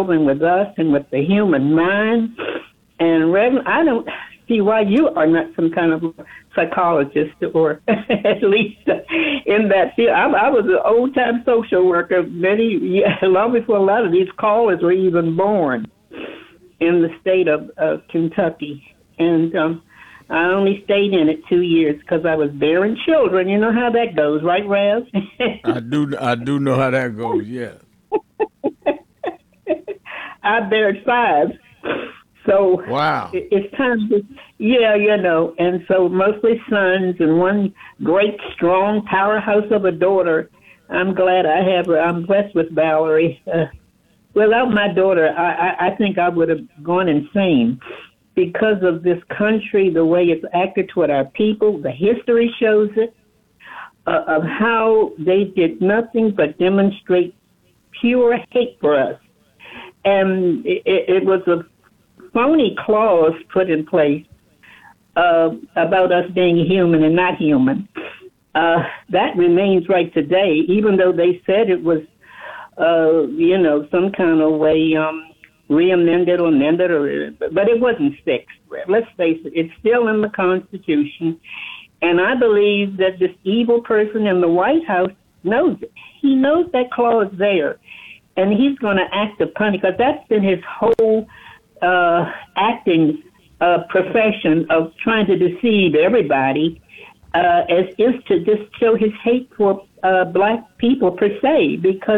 children with us and with the human mind. And Reverend, I don't see why you are not some kind of psychologist, or at least in that field. I was an old-time social worker long before a lot of these callers were even born in the state of Kentucky. And I only stayed in it 2 years because I was bearing children. You know how that goes, right, Raz? I do know how that goes, yeah. I bared 5. So wow. It's time to, and so mostly sons and one great, strong powerhouse of a daughter. I'm glad I have her. I'm blessed with Valerie. Without my daughter, I think I would have gone insane because of this country, the way it's acted toward our people. The history shows it, of how they did nothing but demonstrate pure hate for us. And it was a phony clause put in place about us being human and not human. That remains right today, even though they said it was, some kind of way re-amended or amended, but it wasn't fixed. Let's face it, it's still in the Constitution. And I believe that this evil person in the White House knows it. He knows that clause there, and he's going to act upon it, because that's been his whole acting profession of trying to deceive everybody, as is to just show his hate for black people per se. Because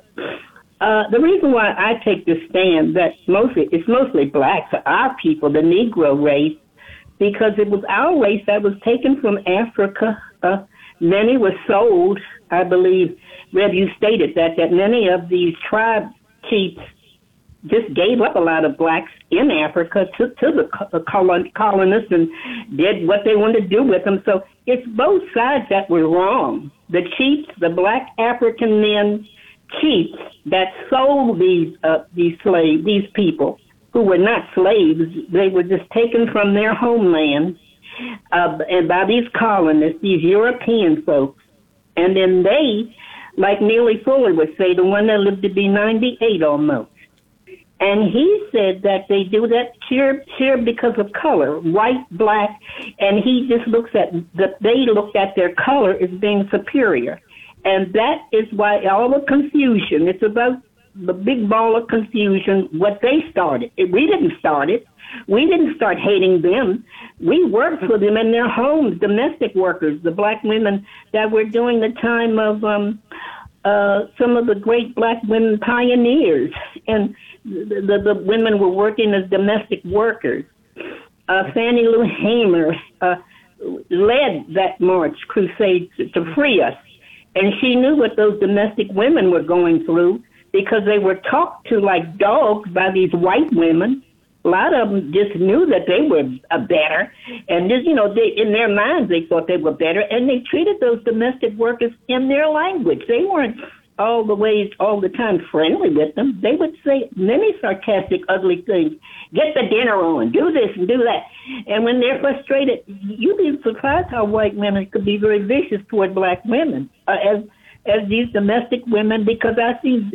the reason why I take this stand, that it's mostly blacks, our people, the Negro race, because it was our race that was taken from Africa. Many were sold, I believe. Rev, you stated that many of these tribe chiefs just gave up a lot of blacks in Africa to the colonists and did what they wanted to do with them. So it's both sides that were wrong. The chiefs, the black African men chiefs that sold these slaves, these people who were not slaves, they were just taken from their homeland and by these colonists, these European folks. And then they, like Neely Fuller would say, the one that lived to be 98 almost. And he said that they do that sheer because of color, white, black, and he just they looked at their color as being superior. And that is why all the confusion, it's about the big ball of confusion, what they started. We didn't start it. We didn't start hating them. We worked for them in their homes, domestic workers, the black women that were during the time of some of the great black women pioneers. And the women were working as domestic workers. Fannie Lou Hamer led that march crusade to free us. And she knew what those domestic women were going through, because they were talked to like dogs by these white women. A lot of them just knew that they were better. And just, in their minds, they thought they were better. And they treated those domestic workers in their language. They weren't all the time friendly with them. They would say many sarcastic, ugly things. Get the dinner on, do this and do that. And when they're frustrated, you'd be surprised how white women could be very vicious toward black women as these domestic women, because I see,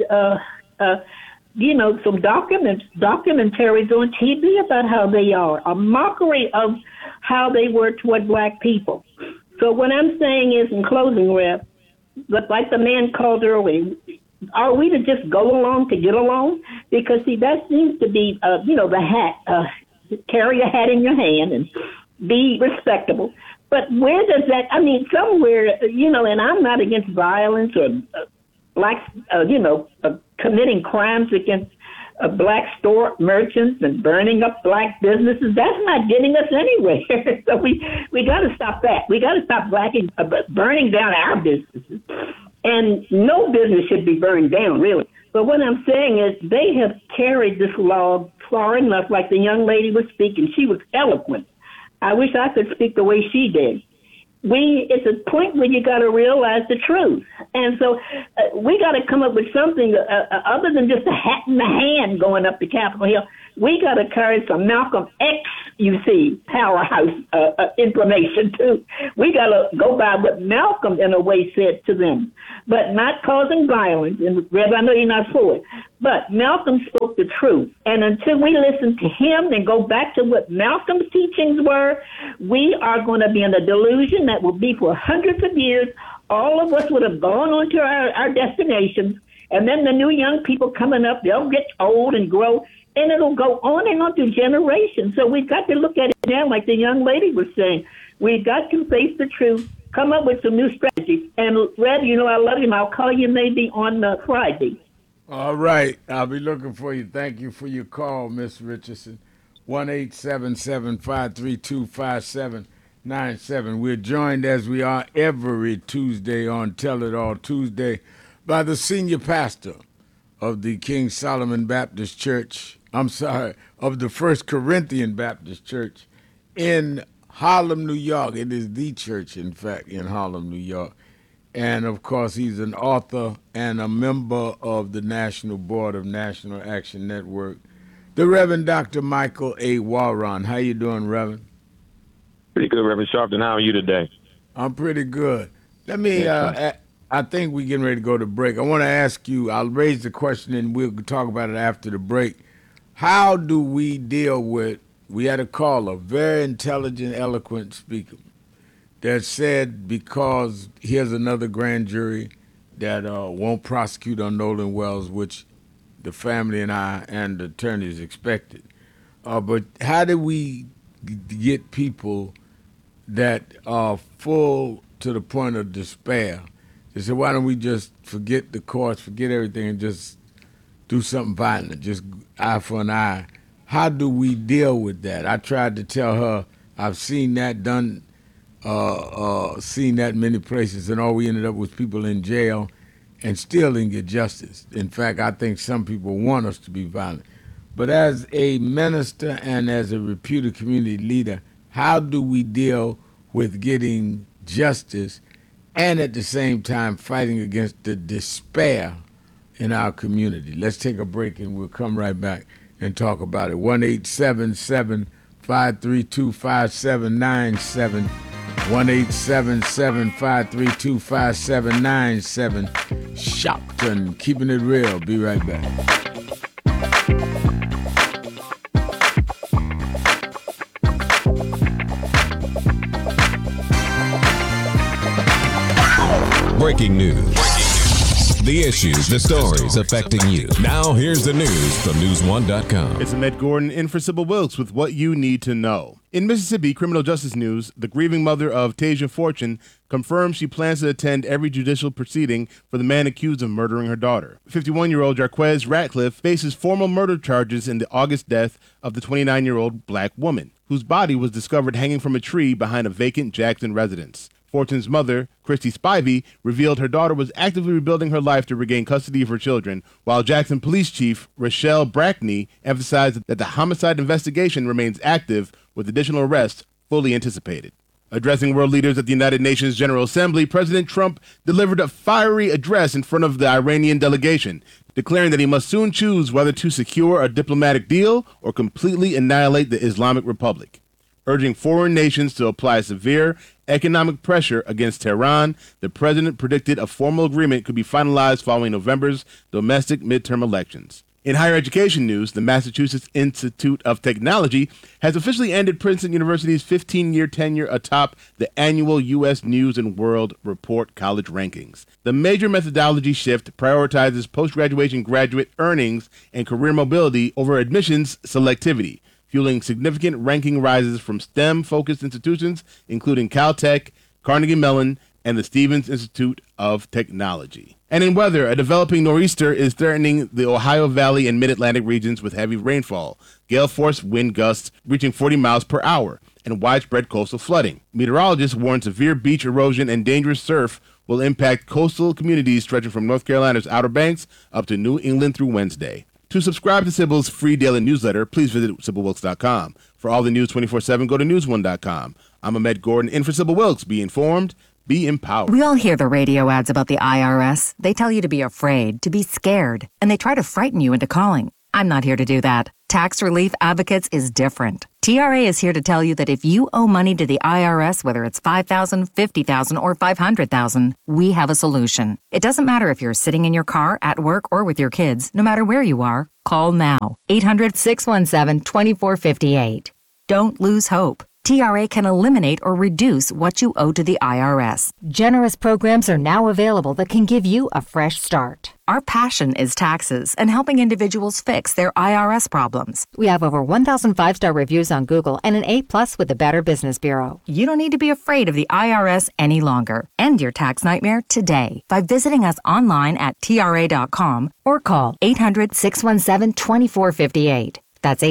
some documentaries on TV about how they are, a mockery of how they were toward black people. So what I'm saying is, in closing, Rev, like the man called earlier, are we to just go along to get along? Because, see, that seems to be, the hat, carry a hat in your hand and be respectable. But where does that, somewhere, and I'm not against violence or blacks, committing crimes against black store merchants and burning up black businesses. That's not getting us anywhere. So we got to stop that. We got to stop burning down our businesses. And no business should be burned down, really. But what I'm saying is they have carried this law far enough, like the young lady was speaking. She was eloquent. I wish I could speak the way she did. It's a point where you got to realize the truth. And so we got to come up with something other than just a hat in the hand going up the Capitol Hill. We got to carry some Malcolm X you see, powerhouse information too. We got to go by what Malcolm, in a way, said to them, but not causing violence. And Rev, I know you're not for it, but Malcolm spoke the truth. And until we listen to him and go back to what Malcolm's teachings were, we are going to be in a delusion that will be for hundreds of years. All of us would have gone on to our destinations, and then the new young people coming up, they'll get old and grow, and it'll go on and on through generations. So we've got to look at it now, like the young lady was saying. We've got to face the truth, come up with some new strategies. And Rev, you know I love you, and I'll call you maybe on Friday. All right. I'll be looking for you. Thank you for your call, Miss Richardson. 1-877-532-5797. We're joined, as we are every Tuesday on Tell It All Tuesday, by the senior pastor of the King Solomon Baptist Church, of the First Corinthian Baptist Church in Harlem, New York. It is the church, in fact, in Harlem, New York. And, of course, he's an author and a member of the National Board of National Action Network, the Reverend Dr. Michael A. Warren. How you doing, Reverend? Pretty good, Reverend Sharpton. How are you today? I'm pretty good. Let me, I think we're getting ready to go to break. I want to ask you, I'll raise the question and we'll talk about it after the break. How do we deal with, we had a caller, very intelligent, eloquent speaker, that said because here's another grand jury that won't prosecute on Nolan Wells, which the family and I and the attorneys expected. But how do we get people that are full to the point of despair? They said, why don't we just forget the courts, forget everything, and just do something violent, just eye for an eye? How do we deal with that? I tried to tell her I've seen that done, seen that many places, and all we ended up with people in jail and still didn't get justice. In fact, I think some people want us to be violent. But as a minister and as a reputed community leader, how do we deal with getting justice and at the same time fighting against the despair in our community? Let's take a break and we'll come right back and talk about it. 1-877-532-5797. 1-877-532-5797. Shopton, keeping it real. Be right back. Breaking news. The issues, the stories affecting you. Now here's the news from News1.com. It's Ahmed Gordon in for Sybil Wilkes with what you need to know. In Mississippi criminal justice news, the grieving mother of Tasia Fortune confirms she plans to attend every judicial proceeding for the man accused of murdering her daughter. 51-year-old Jarquez Ratcliffe faces formal murder charges in the August death of the 29-year-old black woman, whose body was discovered hanging from a tree behind a vacant Jackson residence. Fortune's mother, Christy Spivey, revealed her daughter was actively rebuilding her life to regain custody of her children, while Jackson Police Chief Rochelle Brackney emphasized that the homicide investigation remains active, with additional arrests fully anticipated. Addressing world leaders at the United Nations General Assembly, President Trump delivered a fiery address in front of the Iranian delegation, declaring that he must soon choose whether to secure a diplomatic deal or completely annihilate the Islamic Republic. Urging foreign nations to apply severe economic pressure against Tehran, the president predicted a formal agreement could be finalized following November's domestic midterm elections. In higher education news, the Massachusetts Institute of Technology has officially ended Princeton University's 15-year tenure atop the annual U.S. News & World Report college rankings. The major methodology shift prioritizes post-graduation graduate earnings and career mobility over admissions selectivity, fueling significant ranking rises from STEM-focused institutions, including Caltech, Carnegie Mellon, and the Stevens Institute of Technology. And in weather, a developing nor'easter is threatening the Ohio Valley and mid-Atlantic regions with heavy rainfall, gale-force wind gusts reaching 40 miles per hour, and widespread coastal flooding. Meteorologists warn severe beach erosion and dangerous surf will impact coastal communities stretching from North Carolina's Outer Banks up to New England through Wednesday. To subscribe to Sybil's free daily newsletter, please visit SybilWilkes.com. For all the news 24/7, go to News1.com. I'm Ahmed Gordon in for Sybil Wilkes. Be informed, be empowered. We all hear the radio ads about the IRS. They tell you to be afraid, to be scared, and they try to frighten you into calling. I'm not here to do that. Tax Relief Advocates is different. TRA is here to tell you that if you owe money to the IRS, whether it's $5,000, $50,000, or $500,000, we have a solution. It doesn't matter if you're sitting in your car, at work, or with your kids. No matter where you are, call now. 800-617-2458. Don't lose hope. TRA can eliminate or reduce what you owe to the IRS. Generous programs are now available that can give you a fresh start. Our passion is taxes and helping individuals fix their IRS problems. We have over 1,000 5-star reviews on Google and an A+ with the Better Business Bureau. You don't need to be afraid of the IRS any longer. End your tax nightmare today by visiting us online at TRA.com or call 800-617-2458. That's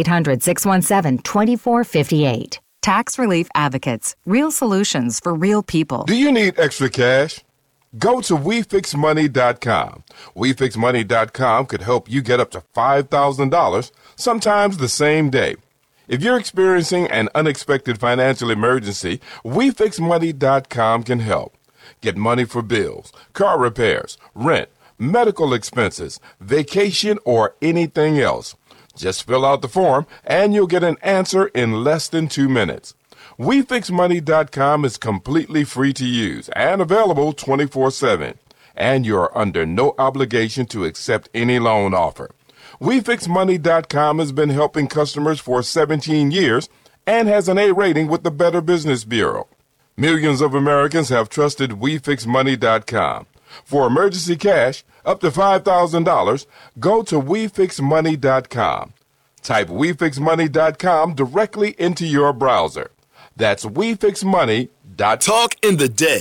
800-617-2458. Tax Relief Advocates. Real solutions for real people. Do you need extra cash? Go to WeFixMoney.com. WeFixMoney.com could help you get up to $5,000, sometimes the same day. If you're experiencing an unexpected financial emergency, WeFixMoney.com can help. Get money for bills, car repairs, rent, medical expenses, vacation, or anything else. Just fill out the form, and you'll get an answer in less than 2 minutes. WeFixMoney.com is completely free to use and available 24/7. And you're under no obligation to accept any loan offer. WeFixMoney.com has been helping customers for 17 years and has an A rating with the Better Business Bureau. Millions of Americans have trusted WeFixMoney.com. For emergency cash, up to $5,000, go to WeFixMoney.com. Type WeFixMoney.com directly into your browser. That's WeFixMoney.com. Talk in the day.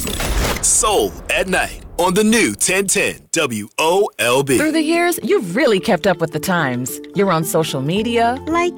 Soul at night on the new 1010 WOLB. Through the years, you've really kept up with the times. You're on social media. Like,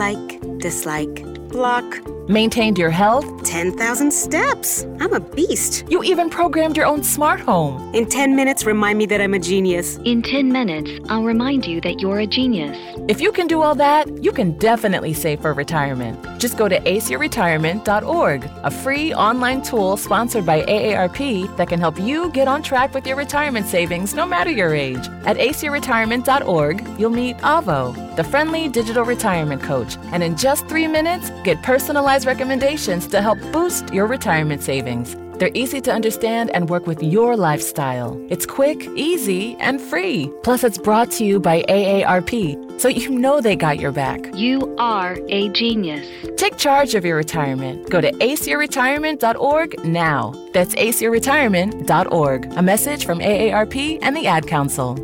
dislike, block. Maintained your health. 10,000 steps. I'm a beast. You even programmed your own smart home. In 10 minutes, remind me that I'm a genius. In 10 minutes, I'll remind you that you're a genius. If you can do all that, you can definitely save for retirement. Just go to aceyourretirement.org, a free online tool sponsored by AARP that can help you get on track with your retirement savings no matter your age. At aceyourretirement.org, you'll meet Avo, the friendly digital retirement coach, and in just 3 minutes, get personalized recommendations to help boost your retirement savings. They're easy to understand and work with your lifestyle. It's quick, easy, and free. Plus, it's brought to you by AARP, so you know they got your back. You are a genius. Take charge of your retirement. Go to aceyourretirement.org now. That's aceyourretirement.org. A message from AARP and the Ad Council.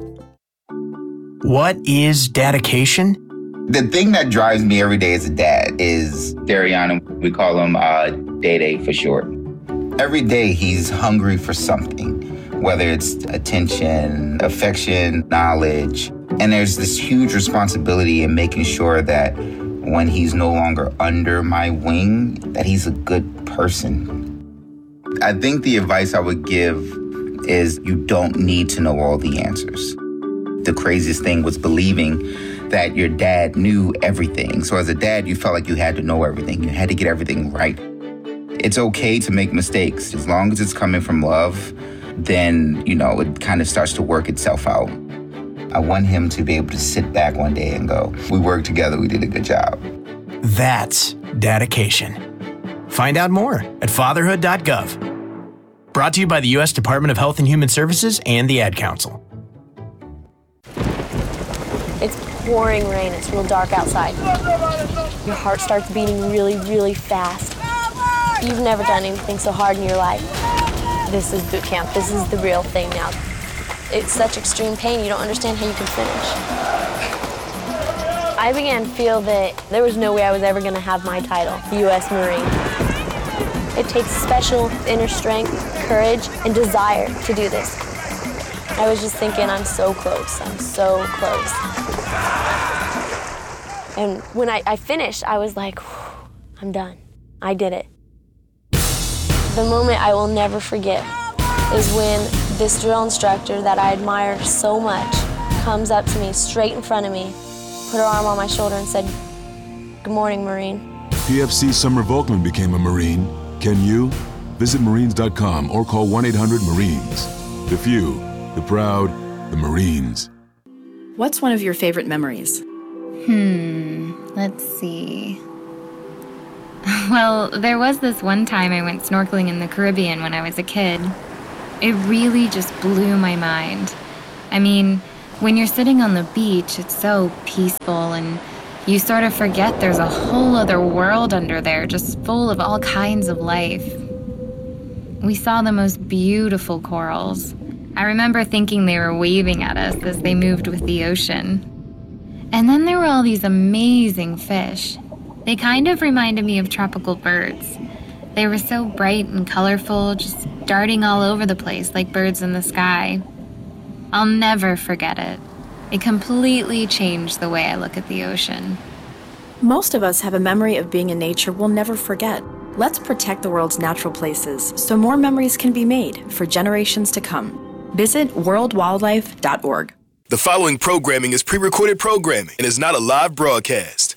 What is dedication? The thing that drives me every day as a dad is Dariana. We call him Day for short. Every day he's hungry for something, whether it's attention, affection, knowledge. And there's this huge responsibility in making sure that when he's no longer under my wing, that he's a good person. I think the advice I would give is you don't need to know all the answers. The craziest thing was believing that your dad knew everything. So as a dad, you felt like you had to know everything. You had to get everything right. It's okay to make mistakes. As long as it's coming from love, then, it kind of starts to work itself out. I want him to be able to sit back one day and go, we worked together, we did a good job. That's dedication. Find out more at fatherhood.gov. Brought to you by the U.S. Department of Health and Human Services and the Ad Council. It's pouring rain. It's real dark outside. Your heart starts beating really, really fast. You've never done anything so hard in your life. This is boot camp. This is the real thing now. It's such extreme pain, you don't understand how you can finish. I began to feel that there was no way I was ever going to have my title, U.S. Marine. It takes special inner strength, courage, and desire to do this. I was just thinking, I'm so close. I'm so close. And when I finished, I was like, I'm done. I did it. The moment I will never forget is when this drill instructor that I admired so much comes up to me straight in front of me, put her arm on my shoulder and said, "Good morning, Marine." PFC Summer Volkman became a Marine. Can you? Visit Marines.com or call 1-800-MARINES. The few, the proud, the Marines. What's one of your favorite memories? Let's see. Well, there was this one time I went snorkeling in the Caribbean when I was a kid. It really just blew my mind. I mean, when you're sitting on the beach, it's so peaceful and you sort of forget there's a whole other world under there just full of all kinds of life. We saw the most beautiful corals. I remember thinking they were waving at us as they moved with the ocean. And then there were all these amazing fish. They kind of reminded me of tropical birds. They were so bright and colorful, just darting all over the place like birds in the sky. I'll never forget it. It completely changed the way I look at the ocean. Most of us have a memory of being in nature we'll never forget. Let's protect the world's natural places so more memories can be made for generations to come. Visit worldwildlife.org. The following programming is pre-recorded programming and is not a live broadcast.